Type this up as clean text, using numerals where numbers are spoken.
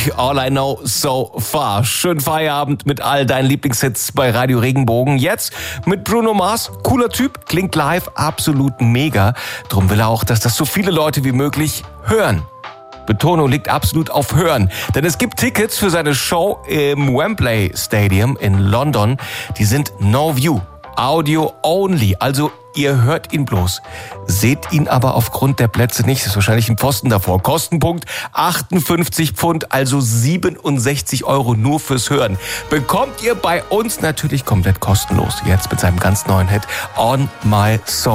All I Know So Far. Schönen Feierabend mit all deinen Lieblingshits bei Radio Regenbogen. Jetzt mit Bruno Mars. Cooler Typ, klingt live absolut mega. Drum will er auch, dass das so viele Leute wie möglich hören. Betonung liegt absolut auf Hören, denn es gibt Tickets für seine Show im Wembley Stadium in London. Die sind No View, Audio only, also ihr hört ihn bloß, seht ihn aber aufgrund der Plätze nicht. Das ist wahrscheinlich ein Pfosten davor. Kostenpunkt 58 Pfund, also 67 € nur fürs Hören. Bekommt ihr bei uns natürlich komplett kostenlos. Jetzt mit seinem ganz neuen Hit On My Soul.